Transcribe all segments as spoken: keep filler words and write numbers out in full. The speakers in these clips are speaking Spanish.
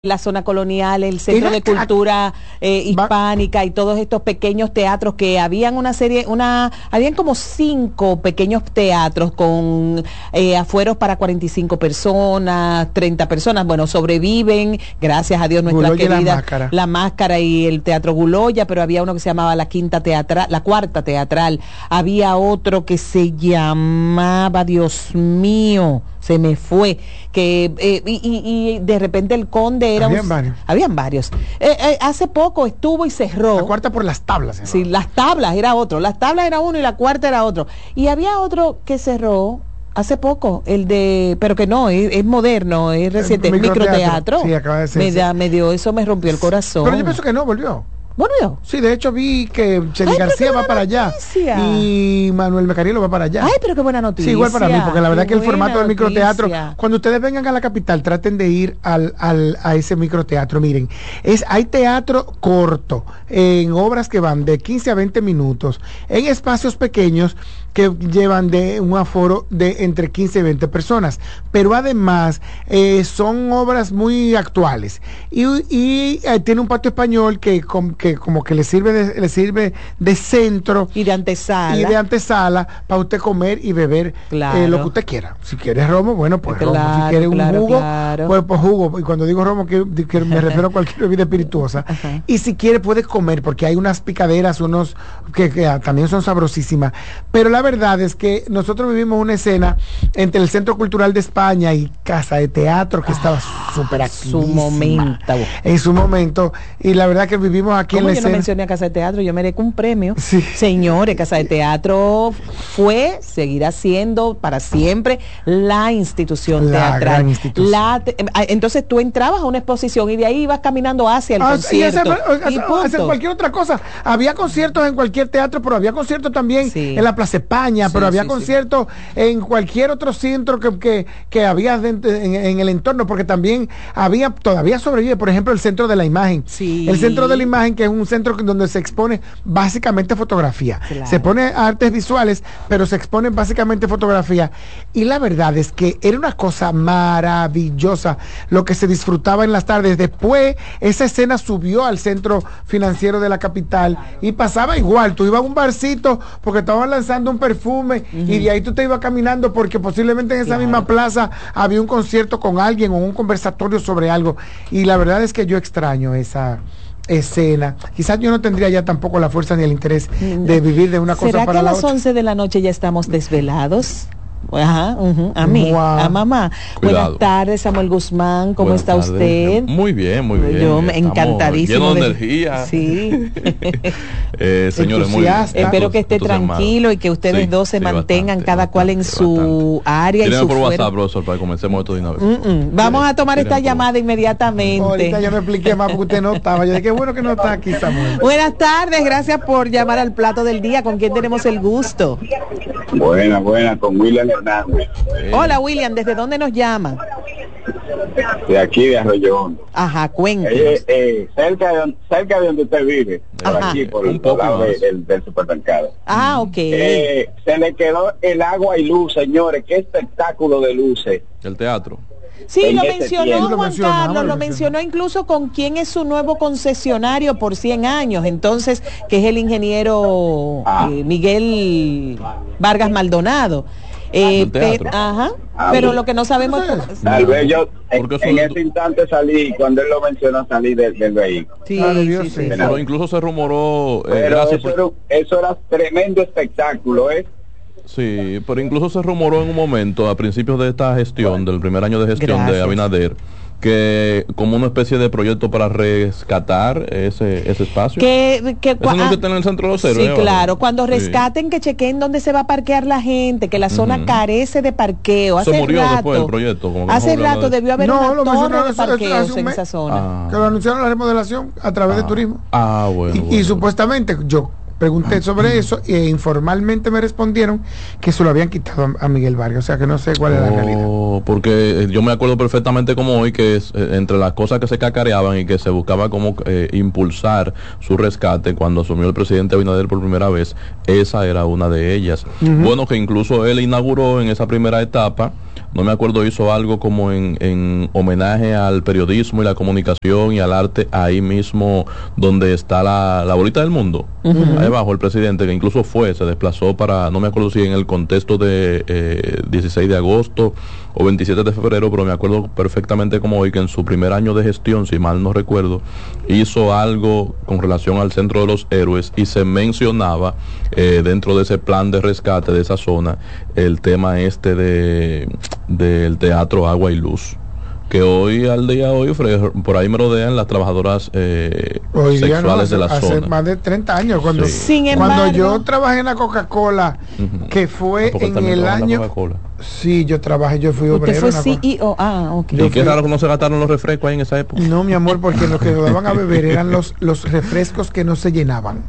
la zona colonial, el Centro de Cultura eh, Hispánica y todos estos pequeños teatros que habían una serie, una, habían como cinco pequeños teatros con eh, afueros para cuarenta y cinco personas, treinta personas, bueno, sobreviven, gracias a Dios, nuestra Guloya querida La Máscara. La Máscara y el Teatro Guloya, pero había uno que se llamaba la Quinta Teatral, la Cuarta Teatral, había otro que se llamaba, Dios mío, se me fue, que eh, y, y, y de repente el Conde era habían un, varios habían varios eh, eh, hace poco estuvo y cerró la Cuarta por las tablas, ¿no? Sí, las tablas era otro, las tablas era uno y la Cuarta era otro, y había otro que cerró hace poco, el de, pero que no, es, es moderno, es reciente, el microteatro, microteatro. Sí, acaba de ser, me, sí. da, me dio, eso me rompió el corazón. Pero yo pienso que no, volvió. ¿Volvió? Sí, de hecho vi que Chely García va para noticia. allá y Manuel Becarielo va para allá. Ay, pero qué buena noticia. Sí, igual para mí, porque la verdad qué que el formato del noticia. microteatro, cuando ustedes vengan a la capital, traten de ir al, al, a ese microteatro. Miren, es hay teatro corto, en obras que van de quince a veinte minutos, en espacios pequeños que llevan de un aforo de entre quince y veinte personas, pero además eh, son obras muy actuales y, y eh, tiene un patio español que, com, que como que le sirve de, le sirve de centro y de antesala y de antesala para usted comer y beber claro. eh, lo que usted quiera. Si quiere romo, bueno, pues claro, romo. Si quiere un claro, jugo, claro. pues, pues jugo. Y cuando digo romo, que, que me refiero a cualquier bebida espirituosa. Ajá. Y si quiere puede comer, porque hay unas picaderas, unos que, que también son sabrosísimas. Pero la La verdad es que nosotros vivimos una escena entre el Centro Cultural de España y Casa de Teatro que estaba súper activísima. Su momento. En su momento. Y la verdad que vivimos aquí en la yo escena. No mencioné a Casa de Teatro, yo merezco un premio. Sí. Señores, Casa de Teatro fue, seguirá siendo para siempre la institución la teatral. Gran institución. La te, entonces tú entrabas a una exposición y de ahí ibas caminando hacia el ah, concierto. Y hacer, y hacer, hacer cualquier otra cosa. Había conciertos en cualquier teatro, pero había conciertos también sí. en la Plaza España, sí, pero había sí, conciertos sí. en cualquier otro centro que, que, que había dentro, en, en el entorno, porque también había, todavía sobrevive, por ejemplo, el Centro de la Imagen. Sí. El Centro de la Imagen, que es un centro donde se expone básicamente fotografía. Claro. Se pone artes visuales, pero se expone básicamente fotografía. Y la verdad es que era una cosa maravillosa lo que se disfrutaba en las tardes. Después, esa escena subió al centro financiero de la capital y pasaba igual. Tú ibas a un barcito porque estaban lanzando un perfume uh-huh. y de ahí tú te ibas caminando porque posiblemente en esa claro. misma plaza había un concierto con alguien o un conversatorio sobre algo. Y la verdad es que yo extraño esa escena. Quizás yo no tendría ya tampoco la fuerza ni el interés de vivir de una cosa ¿Será para que la a las otra? once de la noche ya estamos desvelados? Ajá, uh-huh, a mí, wow. a mamá. Cuidado. Buenas tardes, Samuel Guzmán, ¿cómo Buenas está tardes. usted? Muy bien, muy bien. Yo me encantadísimo. Lleno de, de energía. Sí. eh, señores, muy bien. Espero que esté tranquilo y que ustedes sí, dos se sí, mantengan bastante, cada bastante, cual en su bastante. área y su por fuera. WhatsApp, profesor, para que comencemos esto de una vez. Mm, mm. Vamos a tomar esta llamada inmediatamente. Ahorita ya me expliqué más porque usted no estaba. Yo dije, qué bueno que no está aquí, Samuel. Buenas tardes, gracias por llamar al plato del día. ¿Con quién tenemos el gusto? Buenas, buenas, con William Hernández. Hola William, ¿desde dónde nos llama? De aquí, de Arroyo Hondo. Ajá, cuéntanos. Eh, eh, cerca, de, cerca de donde usted vive, por Ajá. aquí, por Un el poco lado más. de, del, del supermercado. Ah, ok. Eh, se le quedó el agua y luz, señores. Qué espectáculo de luces. El teatro. Sí, en lo ese mencionó tiempo. Juan Lo mencionó, Carlos, lo lo mencionó incluso con quién es su nuevo concesionario por cien años, entonces, que es el ingeniero Ah. eh, Miguel Vargas Maldonado. Eh, pe ajá, Ah, pero bien. lo que no sabemos es Tal vez yo en, en ese instante salí, cuando él lo mencionó, salí del, del vehículo. Sí, Ay, Dios, sí, sí. sí. Pero incluso se rumoró. Eh, Pero eso, por... era, eso era tremendo espectáculo, ¿eh? Sí, pero incluso se rumoró en un momento, a principios de esta gestión, del primer año de gestión Gracias. de Abinader, que como una especie de proyecto para rescatar ese ese espacio. Que, que, Eso no es que está en el centro de los sí, héroes, claro, ahora. cuando Sí. rescaten, que chequen dónde se va a parquear la gente, que la zona Ujú. carece de parqueo. Eso Hace murió rato, después del proyecto. Como que hace no rato de... debió haber No, una lo torre mencionaron de eso- eso parqueos hace un en mes. esa zona. Ah. Que lo anunciaron la remodelación a través de Ah. turismo. Ah, bueno. Y, bueno, y bueno. supuestamente yo pregunté sobre eso e informalmente me respondieron que se lo habían quitado a, a Miguel Vargas, o sea que no sé cuál es la realidad. Oh, porque eh, yo me acuerdo perfectamente como hoy que es, eh, entre las cosas que se cacareaban y que se buscaba como eh, impulsar su rescate cuando asumió el presidente Abinader por primera vez, esa era una de ellas. Uh-huh. Bueno, que incluso él inauguró en esa primera etapa no me acuerdo, hizo algo como en, en homenaje al periodismo y la comunicación y al arte, ahí mismo donde está la, la bolita del mundo, uh-huh. ahí abajo el presidente, que incluso fue, se desplazó para, no me acuerdo si en el contexto de eh, dieciséis de agosto o veintisiete de febrero, pero me acuerdo perfectamente como hoy que en su primer año de gestión, si mal no recuerdo, hizo algo con relación al Centro de los Héroes y se mencionaba eh, dentro de ese plan de rescate de esa zona el tema este de del teatro Agua y Luz, que hoy al día de hoy por ahí me rodean las trabajadoras eh, hoy sexuales no, hace, de la hace zona. Más de treinta años cuando, sí. Sin cuando embargo, yo trabajé en la Coca-Cola, uh-huh. que fue en el año. Sí, yo trabajé, yo fui obrero. Usted fue C E O, ah, ok. ¿Y qué raro que no se gastaron los refrescos ahí en esa época? No, mi amor, porque lo que nos daban a beber eran los, los refrescos que no se llenaban.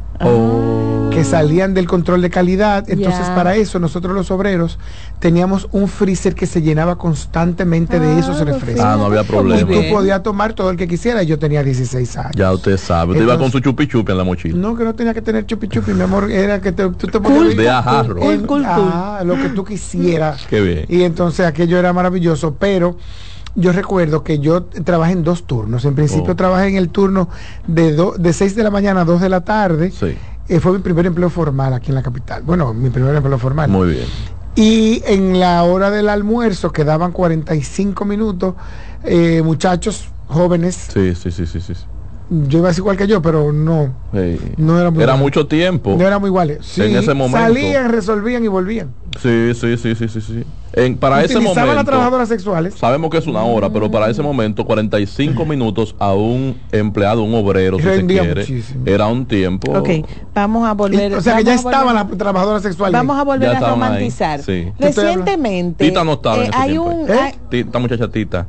Oh. Que salían del control de calidad. Entonces, yeah. para eso, nosotros los obreros teníamos un freezer que se llenaba constantemente ah, de esos refrescos. Ah, no había problema. Y tú podías tomar todo el que quisiera. Y yo tenía dieciséis años. Ya usted sabe. Usted iba con su chupi chupi en la mochila. No, que no tenía que tener chupi chupi, mi amor. Era que te, tú te ponías de ajarro. Cool, cool, cool. Ah, lo que tú quisieras. Qué bien. Y entonces aquello era maravilloso, pero yo recuerdo que yo trabajé en dos turnos. En principio oh. trabajé en el turno de do, de seis de la mañana a dos de la tarde. Sí. Eh, fue mi primer empleo formal aquí en la capital. Bueno, mi primer empleo formal. Muy bien. Y en la hora del almuerzo quedaban cuarenta y cinco minutos, eh, muchachos jóvenes. Sí, sí, sí, sí, sí. Yo iba a ser igual que yo, pero no. Sí. No era muy Era igual. mucho tiempo. No era muy igual. Sí, en ese momento. Salían, resolvían y volvían. Sí, sí, sí, sí, sí, sí. En, para ese momento. Utilizaban a trabajadoras sexuales. Sabemos que es una hora, pero para ese momento, cuarenta y cinco minutos a un empleado, un obrero, si se quiere, muchísimo. Era un tiempo. Ok, vamos a volver. Y, o sea que ya estaban las trabajadoras sexuales. Vamos a volver a romantizar. Sí. Recientemente. Tita no estaba eh, en ese hay tiempo. un. ¿Eh? Hay, Tita, muchacha Tita.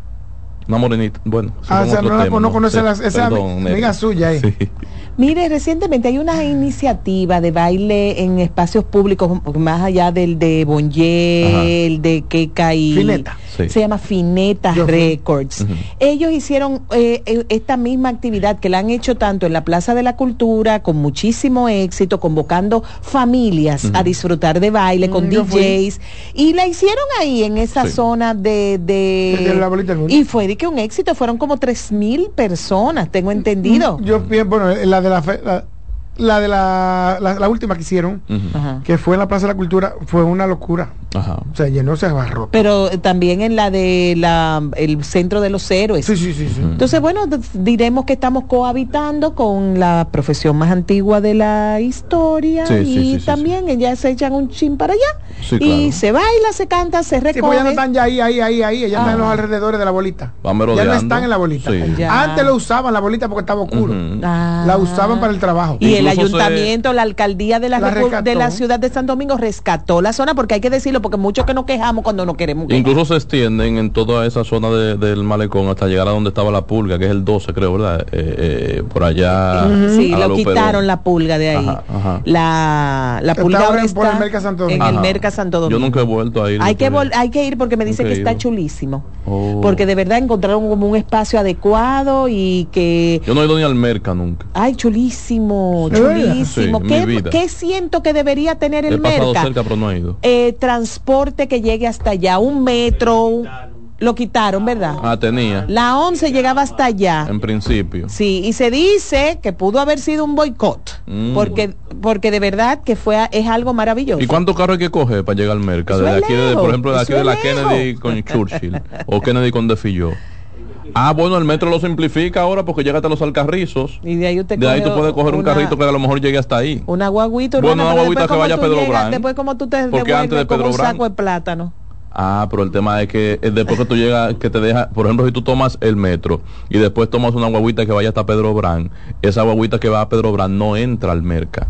Una morenita, bueno. Ah, o sea, no, la, no conoce las, esa perdón, amiga suya ahí. Sí. Mire, recientemente hay una iniciativa de baile en espacios públicos, más allá del de Bonje, el de Keka y... Fineta. Sí. Se llama Fineta Yo Records. Uh-huh. Ellos hicieron eh, esta misma actividad que la han hecho tanto en la Plaza de la Cultura, con muchísimo éxito, convocando familias uh-huh. a disfrutar de baile, uh-huh. con Yo D Js, fui. Y la hicieron ahí en esa sí. zona de... de, de la bolita del mundo. Y fue de que un éxito, fueron como tres mil personas, tengo entendido. Yo, bueno, la de la, fe, la la de la, la, la última que hicieron, uh-huh. que fue en la Plaza de la Cultura, fue una locura. Ajá. O sea, llenó, se abarró. Pero también en la de la el Centro de los Héroes. Sí, sí, sí, sí. Entonces, bueno, diremos que estamos cohabitando con la profesión más antigua de la historia sí, y sí, sí, también sí, sí. ellas se echan un chin para allá sí, y claro. se baila, se canta, se recoge. Sí, pues ya no están ya ahí, ahí, ahí, ahí, ellas ah. están en los alrededores de la bolita. Ya no están en la bolita. Sí. Antes lo usaban la bolita porque estaba oscuro. Uh-huh. ah. La usaban para el trabajo. Y el ayuntamiento, se... la alcaldía de la, la recu- de la ciudad de Santo Domingo rescató la zona, porque hay que decirlo, porque muchos que nos quejamos cuando no queremos quejar. Incluso se extienden en toda esa zona de, del malecón hasta llegar a donde estaba la pulga, que es el doce, creo, ¿verdad? Eh, eh, por allá. Uh-huh. Sí, lo quitaron la pulga de ahí. Ajá, ajá. La, la pulga ahora está por el Merca Santo Domingo. En el Merca Santo Domingo. Yo nunca he vuelto a ir. Hay que, vol- hay que ir porque me dice que está chulísimo. Oh. Porque de verdad encontraron como un espacio adecuado y que... Yo no he ido ni al Merca nunca. Ay, chulísimo, chulísimo. Sí, ¿Qué, ¿Qué siento que debería tener el he Merca? Pasado cerca, pero no he ido. Eh, transporte que llegue hasta allá, un metro... Lo quitaron, ¿verdad? Ah, tenía. La once llegaba hasta allá. En principio. Sí, y se dice que pudo haber sido un boicot, mm. porque porque de verdad que fue a, es algo maravilloso. ¿Y cuántos carros hay que coger para llegar al mercado? Desde aquí, de, por ejemplo, de aquí de la lejos. Kennedy con Churchill o Kennedy con De Filló. Ah, bueno, el metro lo simplifica ahora porque llega hasta los Alcarrizos. Y de ahí, usted de ahí tú puedes coger una, un carrito que a lo mejor llegue hasta ahí. Una guaguita. Bueno, una guaguita que vaya a Pedro Brán. Después como tú te porque antes de Pedro con un Brán, saco de plátano. Ah, pero el tema es que después que tú llegas, que te deja, por ejemplo, si tú tomas el metro y después tomas una guaguita que vaya hasta Pedro Brán, esa guaguita que va a Pedro Brán no entra al Merca.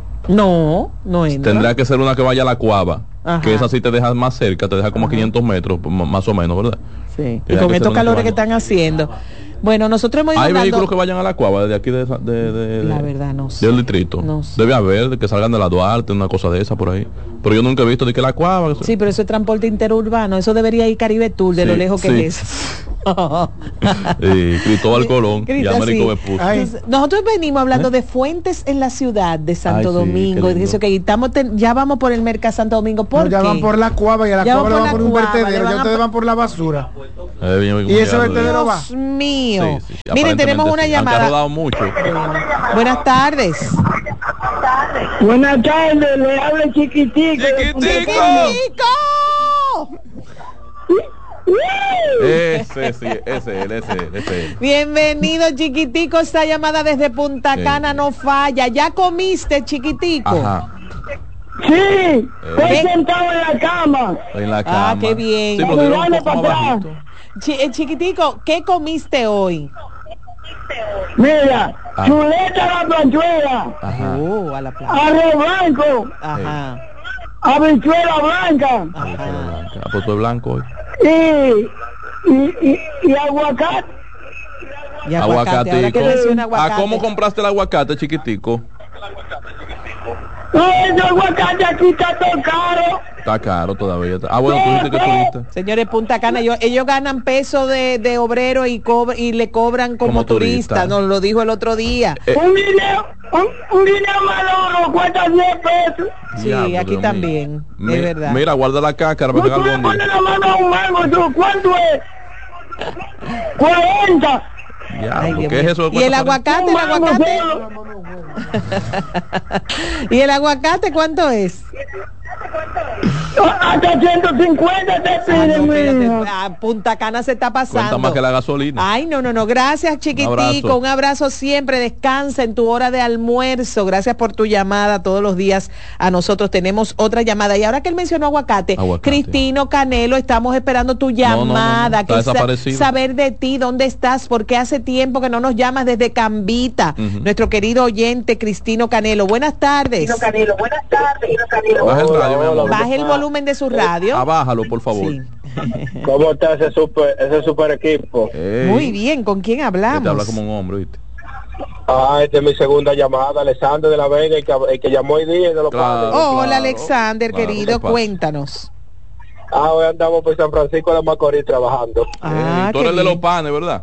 No, no entra. Tendrá que ser una que vaya a la Cuava, Ajá. que esa sí te deja más cerca, te deja como Ajá. quinientos metros, más o menos, ¿verdad? Sí, y con estos calores que, que están haciendo. Bueno, nosotros hemos ido ¿Hay dando... vehículos que vayan a la Cuava desde aquí de, de, de, La de verdad, no sé. del distrito? No sé. Debe haber, que salgan de la Duarte, una cosa de esa por ahí. Pero yo nunca he visto de que la Cuava... Sí, pero eso es transporte interurbano. Eso debería ir Caribe Tour, de sí, lo lejos sí. que es eso. y Cristóbal Colón Crista, y Américo sí. Vespucci. Entonces, nosotros venimos hablando ¿Eh? de fuentes en la ciudad de Santo Ay, sí, Domingo. qué Y dice, lindo. okay, estamos ten, ya vamos por el Mercado Santo Domingo. ¿Por No, ya qué? van por la Cuava y a la Ya Cuava le van van por por un la Cuava, le vertedero, van ya a- ustedes van por la basura. Eh, bien, bien, Y ese bien, vertedero va. Dios mío. Sí, sí, Miren, tenemos aparentemente una sí. Aunque ha llamada. rodado mucho. Buenas tardes. Buenas tardes, le habla Chiquitico. de Punta Chiquitico. Cana. ¡Chico! Ese sí, ese, él, ese, él, ese. él. Bienvenido, Chiquitico. Esta llamada desde Punta Sí. Cana no falla. ¿Ya comiste, Chiquitico? Ajá. Sí, estoy Ven. sentado en la cama. En la cama. Ah, qué bien. Sí, pero dieron un Dale poco para más atrás. bajito. Chi- eh, Chiquitico, ¿qué comiste hoy? Mira, Ah. chuleta a la planchuela, Ajá. Oh, a la playa. arroz blanco, Ajá. habichuela blanca Ahí fue la blanca. Ah, pues tú eres blanco hoy. y, y, y, y aguacate. Y aguacate. Ahora que Aguacatico. menciona ¿A aguacate. cómo compraste el aguacate, chiquitico? No, ese aguacate aquí está todo caro. Está caro todavía. Ah, bueno, tú dijiste que turista. Señores, Punta Cana, ellos, ellos ganan peso de, de obrero y cobr- y le cobran como, Como turista. turista. Nos lo dijo el otro día. Eh. Un guineo, un, un guineo maduro cuesta diez pesos. Sí, Diablo, aquí Dios también, mío. es Mi- verdad. Mira, guarda la cáscara No para que tú le algún pones día. la mano a un mango, tú, ¿cuánto es? cuarenta. Ay, Diablo, Dios ¿qué es mío. eso? ¿Y el aguacate, el Un mango aguacate? solo. ¿Y el aguacate cuánto es? Hasta ciento cincuenta te Ah, piden, no, espérate, mija. ah, Punta Cana se está Cuenta pasando. más que la gasolina. Ay, no, no, no. Gracias, Chiquitico. abrazo. Un abrazo siempre. Descansa en tu hora de almuerzo. Gracias por tu llamada todos los días a nosotros. Tenemos otra llamada. Y ahora que él mencionó aguacate, Aguacate. Cristino Canelo, estamos esperando tu no, no, no. llamada. Está que sa- desaparecido. saber de ti, dónde estás, porque hace tiempo que no nos llamas desde Cambita. Ujú. Nuestro querido oyente, Cristino Canelo. Buenas tardes. Canelo, buenas tardes. Canelo. Baja el radio, mi amor. Baje el volumen de su radio. Abájalo, por favor. Sí. ¿Cómo está ese super, ese super equipo? Ey, Muy bien, ¿con quién que hablamos? te habla como un hombre, ¿viste? Ah, esta es mi segunda llamada, Alexander de la Vega, el que, el que llamó hoy día de los Claro. padres. Hola, Claro, Alexander, claro, querido, ¿qué pasa? cuéntanos. Ah, hoy andamos por San Francisco de Macorís trabajando. Ah, Ey, tú qué eres el de bien. los panes, ¿verdad?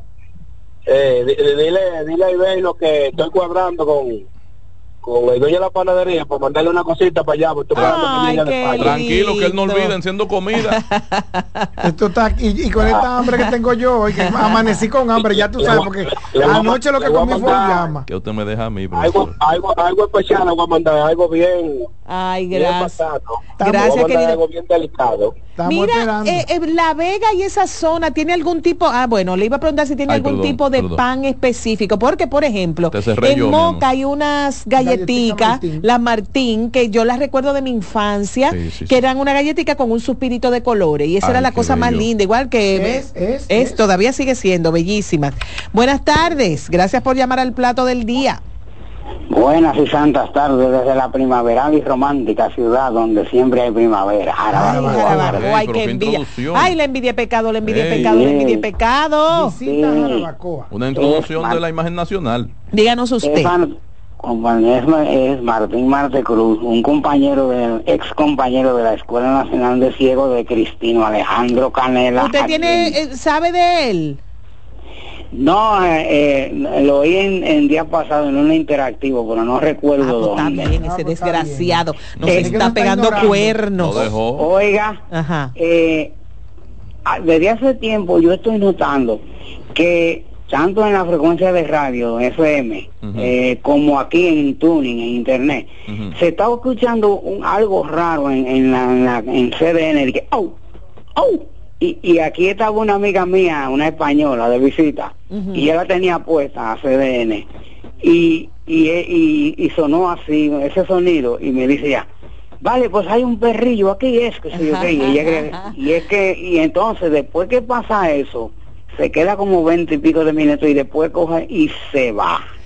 Eh, di- di- dile, dile a Ibey lo que estoy cuadrando con, con el dueño de la panadería para mandarle una cosita para allá, porque estoy esperando que Ay, llegue de qué España. Tranquilo, que él no lindo. olvide enciendo comida. Esto está, y, y con esta hambre que tengo yo hoy, que amanecí con hambre, ya tú Le sabes, voy- porque le voy a- anoche lo que le voy a comí fue un mandar- llama. Que usted me deja a mí, Algo, profesor. algo, algo especial, le voy a mandar algo bien, Ay, bien gracias. pasado. Gracias, Le voy a mandar querido. algo bien delicado. Estamos Mira, esperando. eh, eh, La Vega y esa zona tiene algún tipo, ah, bueno, le iba a preguntar si tiene Ay, algún perdón, tipo de perdón. pan específico, porque por ejemplo, Te cerré en yo, mi Moca amor. hay unas Galletica galletitas, Martín. las Martín, que yo las recuerdo de mi infancia, Sí, sí, que sí. eran una galletica con un suspirito de colores, y esa Ay, era la qué cosa más bello. linda, igual que Es, es, es. todavía sigue siendo bellísima. Buenas tardes, gracias por llamar al plato del día. Buenas y santas tardes desde la primaveral y romántica ciudad donde siempre hay primavera. Ay, Jarabacoa. Jarabacoa, Ey, ay, pero qué qué envidia. introducción. Ay, la envidia es pecado, la envidia es Ey. pecado, la envidia es Ey. pecado. Visita Sí. Jarabacoa. Una introducción Eh, de la imagen nacional. Díganos usted. Es, Mar- compañero- es Martín Marte Cruz, un compañero del ex compañero de la Escuela Nacional de Ciegos de Cristino Alejandro Canela. ¿Usted a tiene, quien- eh, sabe de él? No, eh, eh, lo oí en, en día pasado en un interactivo, pero no Ah, recuerdo pues está dónde. bien, Ah, ese pues está desgraciado. Nos Eh, que no está está pegando ignorando. cuernos. Lo dejó. Oiga, Ajá. eh, a- desde hace tiempo yo estoy notando que tanto en la frecuencia de radio F M Ujú. eh, como aquí en tuning, en internet, Ujú. se está escuchando un, algo raro en, en, la, en, la- en C D N, de que ¡au! ¡au! Y, y aquí estaba una amiga mía, una española de visita, Ujú. y ella la tenía puesta a C D N, y, y, y, y sonó así, ese sonido, y me dice ya, vale, pues hay un perrillo aquí, es que sé yo qué, y, ella cree- y es que, y entonces después que pasa eso, se queda como veinte y pico de minutos y después coge y se va.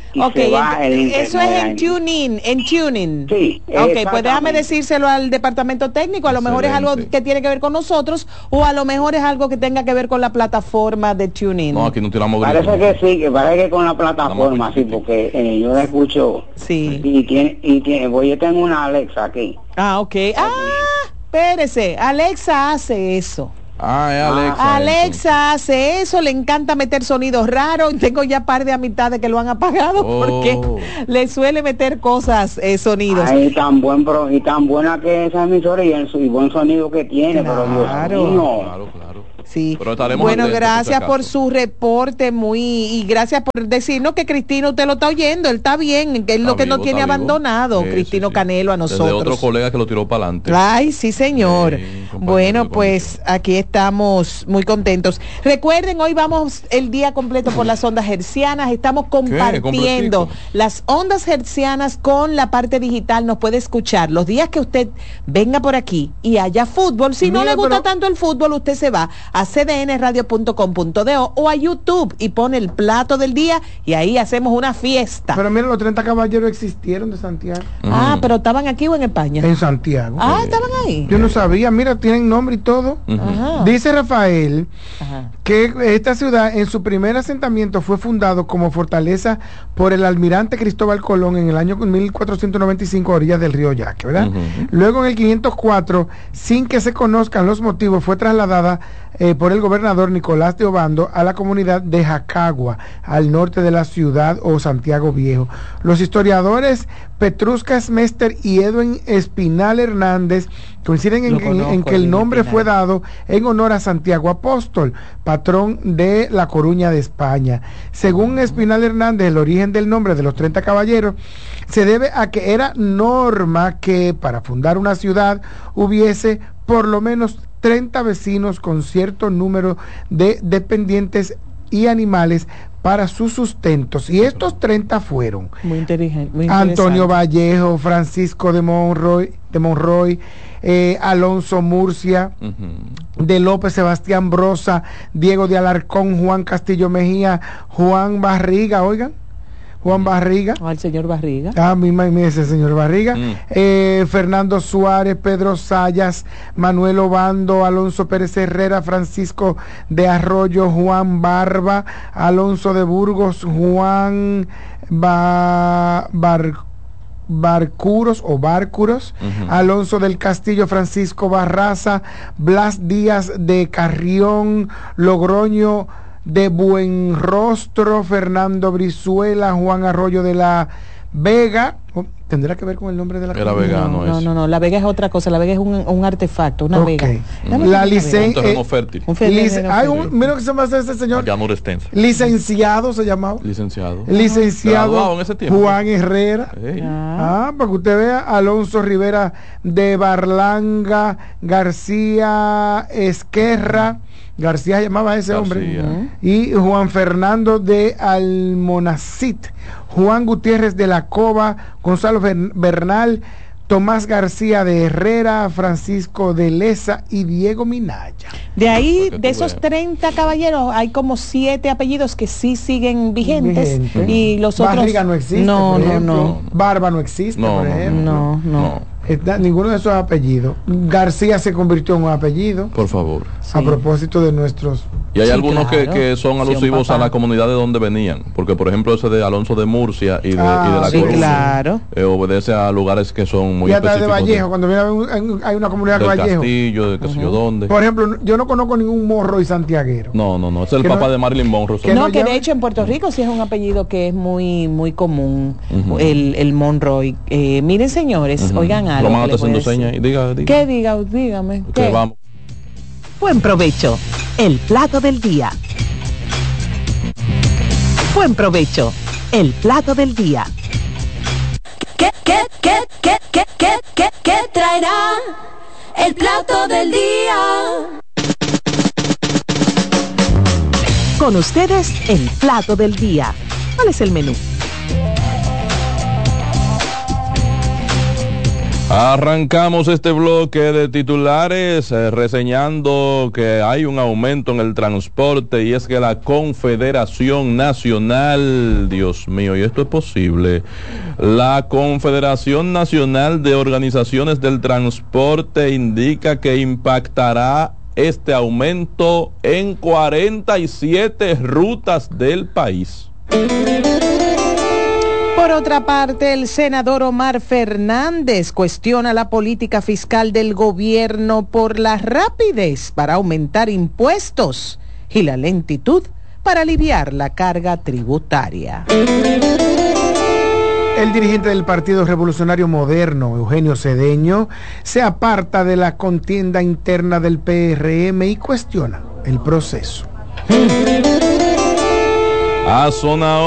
y ok, se va el internet. Eso es en tuning, en tuning. Sí, ok, pues déjame decírselo al departamento técnico, a lo mejor es algo que tiene que ver con nosotros o a lo mejor es algo que tenga que ver con la plataforma de tuning. No, aquí no tiramos Parece gritos. que sí, que parece que con la plataforma, sí, porque eh, yo la escucho. Sí. Y tiene, y tiene, pues yo tengo una Alexa aquí. Ah, ok. Ah, espérese, Alexa hace eso. Ah, es Alexa. Alexa hace eso, le encanta meter sonidos raros. Tengo ya par de amistades que lo han apagado Oh. porque le suele meter cosas, eh, sonidos. Ay, tan buen pro, y tan buena que es esa emisora y el y buen sonido que tiene, Claro. pero Dios mío. Claro, claro. Sí. Pero estaremos Bueno, atentos, gracias por por si su reporte muy y gracias por decirnos que Cristino usted lo está oyendo, él está bien, que es lo Está que nos vivo, tiene está vivo. abandonado, Sí, Cristino sí, sí. Canelo a Desde nosotros. otro colega que lo tiró para adelante. Ay, sí, señor. Sí, compañero Bueno, de pues condición. aquí estamos muy contentos. Recuerden, hoy vamos el día completo por las ondas hercianas. Estamos compartiendo Completico. las ondas hercianas con la parte digital. Nos puede escuchar los días que usted venga por aquí y haya fútbol. Si no Mira, le gusta pero- tanto el fútbol, usted se va a c d n radio punto com punto do o a YouTube y pone el plato del día y ahí hacemos una fiesta. Pero mira, los treinta caballeros existieron de Santiago. Ah, Ujú. pero estaban aquí o en España. En Santiago. Ah, estaban ahí. Yo no sabía, mira, tienen nombre y todo. Ujú. Ajá. Dice Rafael Ajá. que esta ciudad en su primer asentamiento fue fundado como fortaleza por el almirante Cristóbal Colón en el año mil cuatrocientos noventa y cinco a orillas del río Yaque, ¿verdad? Ujú. Luego en el quinientos cuatro, sin que se conozcan los motivos, fue trasladada eh, por el gobernador Nicolás de Obando a la comunidad de Jacagua, al norte de la ciudad o Santiago Viejo. Los historiadores Petruscas Mester y Edwin Espinal Hernández coinciden en, Lo en- conozco, en que el Edwin nombre Espinal. fue dado en honor a Santiago Apóstol, patrón de La Coruña de España. Según Espinal Hernández, el origen del nombre de los treinta caballeros se debe a que era norma que para fundar una ciudad hubiese por lo menos treinta vecinos con cierto número de dependientes y animales para sus sustentos. Y estos treinta fueron Muy inteligente. Muy Antonio interesante. Vallejo, Francisco de Monroy, de Monroy eh, Alonso Murcia, Ujú. de López Sebastián Brosa, Diego de Alarcón, Juan Castillo Mejía, Juan Barriga, oigan, Juan Barriga. O al señor Barriga. Ah, misma mira ese señor Barriga. Mm. Eh, Fernando Suárez, Pedro Sayas, Manuel Obando, Alonso Pérez Herrera, Francisco de Arroyo, Juan Barba, Alonso de Burgos, Juan ba Bar Barcuros o Bárcuros, Ujú. Alonso del Castillo, Francisco Barraza, Blas Díaz de Carrión, Logroño de Buenrostro, Fernando Brizuela, Juan Arroyo de la Vega. Oh, ¿tendrá que ver con el nombre de la Era comunidad? vegano. No, eso. no, no, la vega es otra cosa, la vega es un, un artefacto, una Ok. vega. Dame La una vega. licen- Un terreno eh, fértil. Un fe- Lic- no, hay no, un, mira que se llama ese señor, Allá Extensa. licenciado se llamaba, Licenciado. licenciado Graduado en ese tiempo. Juan Herrera. Ey. Ah, Ah, para que usted vea, Alonso Rivera de Barlanga, García Esquerra, García se llamaba ese García. hombre, y Juan Fernando de Almonacid, Juan Gutiérrez de la Cova, Gonzalo Ber- Bernal, Tomás García de Herrera, Francisco de Leza y Diego Minaya. de ahí, Para que de tú esos veas. treinta caballeros, hay como siete apellidos que sí siguen vigentes. Vigente. Y los otros. Barriga no existe, No, por no, ejemplo. no. Barba no existe, No, por no, ejemplo. No, no. Está- ninguno de esos apellidos. García se convirtió en un apellido. Por favor. A Sí. propósito de nuestros. Y hay Sí, algunos que, claro. que son Sí, un alusivos a papá. la comunidad de donde venían. Porque, por ejemplo, ese de Alonso de Murcia y de, Ah, y de la Sí, Coruña, claro. eh, obedece a lugares que son muy Y hasta de específicos. Vallejo, cuando viene a ver un- hay una comunidad de del Vallejo. Castillo, de qué sé yo dónde. Por ejemplo, yo no conozco ningún morro y santiaguero. No, no, no. Ese es el Que papá no- de Marilyn Monroe. que No, no que llame- de hecho en Puerto Rico sí es un apellido que es muy muy común, Ujú. el, el Monroy. Eh, miren, señores, Ujú. oigan algo. Román que está les voy a haciendo señas. decir. Y diga, diga. ¿Qué diga? Dígame. Que ¿qué? vamos. Buen provecho. El plato del día. Buen provecho. El plato del día. ¿Qué, qué, qué, qué, qué, qué, qué, qué traerá el plato del día? Con ustedes, el plato del día. ¿Cuál es el menú? Arrancamos este bloque de titulares eh, reseñando que hay un aumento en el transporte y es que la Confederación Nacional, Dios mío, y esto es posible, la Confederación Nacional de Organizaciones del Transporte indica que impactará este aumento en cuarenta y siete rutas del país. Por otra parte, el senador Omar Fernández cuestiona la política fiscal del gobierno por la rapidez para aumentar impuestos y la lentitud para aliviar la carga tributaria. El dirigente del Partido Revolucionario Moderno, Eugenio Cedeño, se aparta de la contienda interna del P R M y cuestiona el proceso. Ha sonado